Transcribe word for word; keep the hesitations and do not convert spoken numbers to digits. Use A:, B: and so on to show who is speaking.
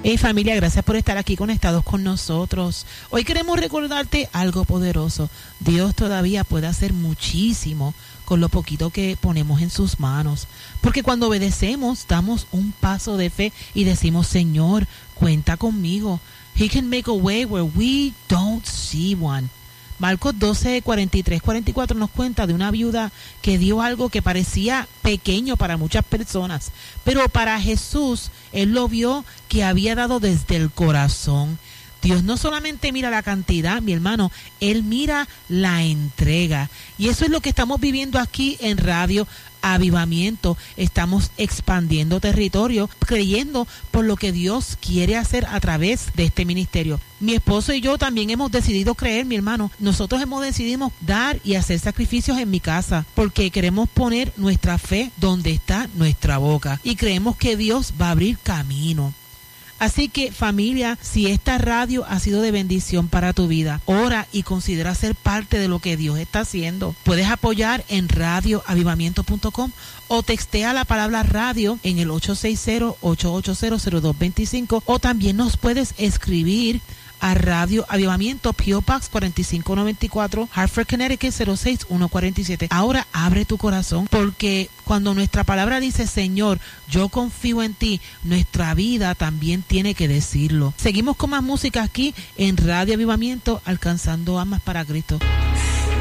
A: Hey familia, gracias por estar aquí conectados con nosotros. Hoy queremos recordarte algo poderoso. Dios todavía puede hacer muchísimo con lo poquito que ponemos en sus manos. Porque cuando obedecemos, damos un paso de fe y decimos, Señor, cuenta conmigo. He can make a way where we don't see one. Marcos doce, cuarenta y tres, cuarenta y cuatro nos cuenta de una viuda que dio algo que parecía pequeño para muchas personas, pero para Jesús, Él lo vio que había dado desde el corazón. Dios no solamente mira la cantidad, mi hermano, Él mira la entrega. Y eso es lo que estamos viviendo aquí en Radio Avivamiento. Estamos expandiendo territorio, creyendo por lo que Dios quiere hacer a través de este ministerio. Mi esposo y yo también hemos decidido creer, mi hermano. Nosotros hemos decidido dar y hacer sacrificios en mi casa porque queremos poner nuestra fe donde está nuestra boca y creemos que Dios va a abrir camino. Así que familia, si esta radio ha sido de bendición para tu vida, ora y considera ser parte de lo que Dios está haciendo. Puedes apoyar en radio avivamiento punto com o textea la palabra radio en el ocho seis cero, ocho ocho cero, cero dos dos cinco o también nos puedes escribir a Radio Avivamiento, P O Box cuarenta y cinco noventa y cuatro, Hartford, Connecticut cero seis uno cuatro siete. Ahora abre tu corazón, porque cuando nuestra palabra dice, Señor, yo confío en ti, nuestra vida también tiene que decirlo. Seguimos con más música aquí en Radio Avivamiento, alcanzando almas para Cristo.